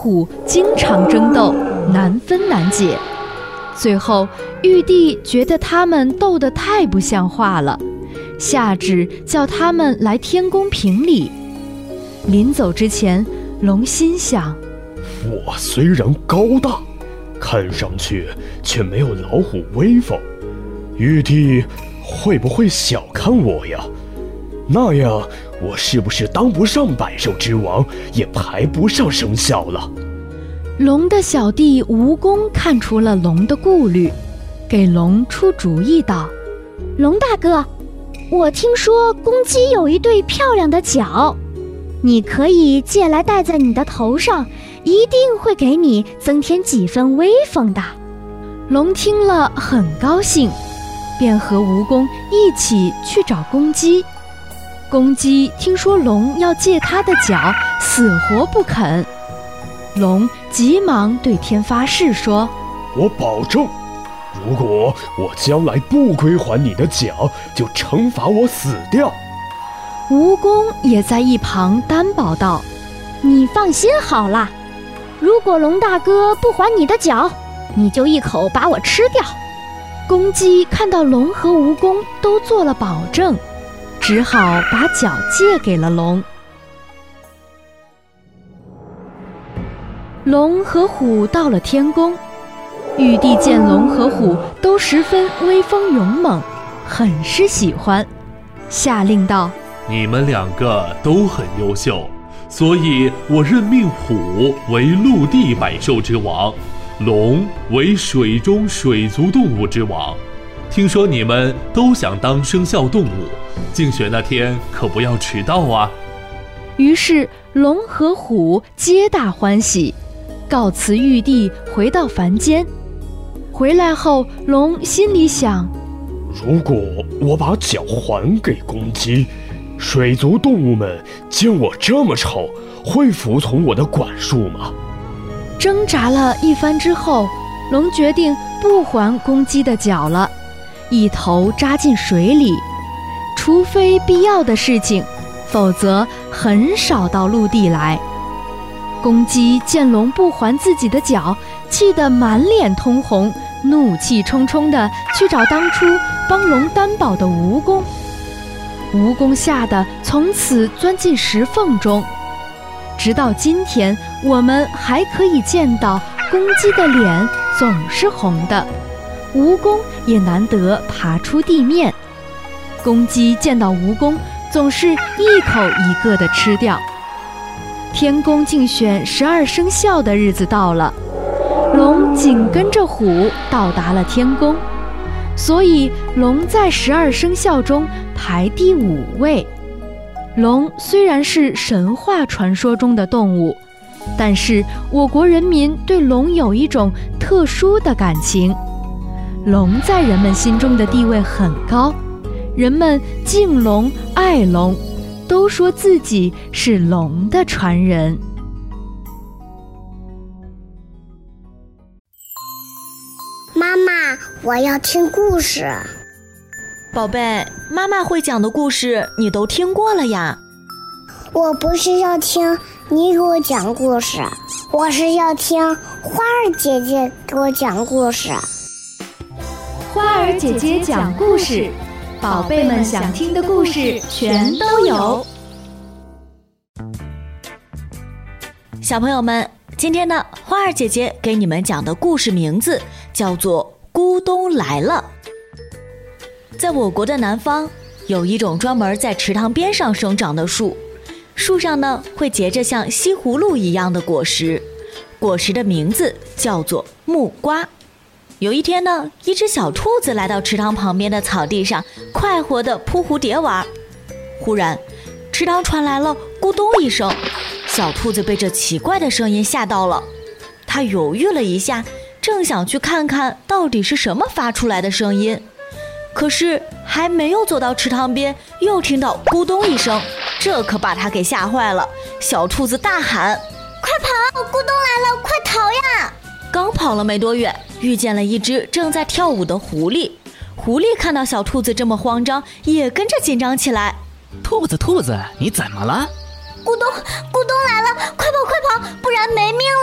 虎经常争斗，难分难解。最后，玉帝觉得他们斗得太不像话了，下旨叫他们来天宫评理。临走之前，龙心想： 我虽然高大，看上去却没有老虎威风，玉帝会不会小看我呀？那样我是不是当不上百兽之王，也排不上生肖了？ 龙的小弟蜈蚣看出了龙的顾虑，给龙出主意道： 龙大哥，我听说公鸡有一对漂亮的角，你可以借来戴在你的头上，一定会给你增添几分威风的。 龙听了很高兴，便和蜈蚣一起去找公鸡。公鸡听说龙要借他的角，死活不肯。龙急忙对天发誓说： 我保证，如果我将来不归还你的角，就惩罚我死掉。 蜈蚣也在一旁担保道： 你放心好了，如果龙大哥不还你的角，你就一口把我吃掉。 公鸡看到龙和蜈蚣都做了保证，只好把角借给了龙。龙和虎到了天宫，玉帝见龙和虎都十分威风勇猛，很是喜欢，下令道： 你们两个都很优秀，所以我任命虎为陆地百兽之王，龙为水中水族动物之王。听说你们都想当生肖动物，竞选那天可不要迟到啊。 于是龙和虎皆大欢喜，告辞玉帝，回到凡间。回来后，龙心里想： 如果我把角还给公鸡，水族动物们见我这么丑，会服从我的管束吗？ 挣扎了一番之后，龙决定不还公鸡的角了，一头扎进水里，除非必要的事情，否则很少到陆地来。公鸡见龙不还自己的角，气得满脸通红，怒气冲冲地去找当初帮龙担保的蜈蚣。蜈蚣吓得从此钻进石缝中。直到今天，我们还可以见到公鸡的脸总是红的，蜈蚣也难得爬出地面。公鸡见到蜈蚣，总是一口一个地吃掉。天宫竞选12生肖的日子到了，龙紧跟着虎到达了天宫，所以龙在12生肖中排第5位。龙虽然是神话传说中的动物，但是我国人民对龙有一种特殊的感情。龙在人们心中的地位很高，人们敬龙爱龙，都说自己是龙的传人。 妈妈，我要听故事。 宝贝，妈妈会讲的故事你都听过了呀。 我不是要听你给我讲故事，我是要听花儿姐姐给我讲故事。 花儿姐姐讲故事，宝贝们想听的故事全都有。 小朋友们，今天呢，花儿姐姐给你们讲的故事名字叫做《咕咚来了》。在我国的南方，有一种专门在池塘边上生长的树，树上呢会结着像西葫芦一样的果实，果实的名字叫做木瓜。有一天呢，一只小兔子来到池塘旁边的草地上，快活地扑蝴蝶玩。忽然，池塘传来了咕咚一声，小兔子被这奇怪的声音吓到了。它犹豫了一下，正想去看看到底是什么发出来的声音，可是还没有走到池塘边，又听到咕咚一声，这可把它给吓坏了。小兔子大喊： 快跑，咕咚来了，快逃呀！ 刚跑了没多远，遇见了一只正在跳舞的狐狸。狐狸看到小兔子这么慌张，也跟着紧张起来。 兔子，你怎么了？ 咕咚来了，快跑，不然没命